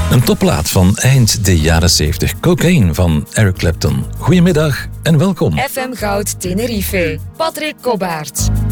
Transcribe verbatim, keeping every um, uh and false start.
Een topplaat van eind de jaren zeventig. Cocaine van Eric Clapton. Goedemiddag en welkom. F M Goud Tenerife. Patrick Kobbaert.